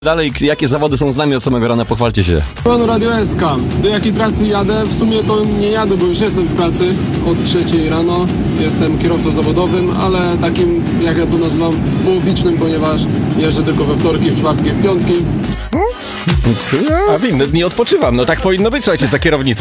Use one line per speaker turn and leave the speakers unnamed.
Dalej, jakie zawody są z nami od samego rana? Pochwalcie się.
Panu Radio SK. Do jakiej pracy jadę? W sumie to nie jadę, bo już jestem w pracy od 3 rano. Jestem kierowcą zawodowym, ale takim, jak ja to nazywam, połowicznym, ponieważ jeżdżę tylko we wtorki, w czwartki, w piątki.
A w inne dni odpoczywam. No tak powinno być, słuchajcie, za kierownicą.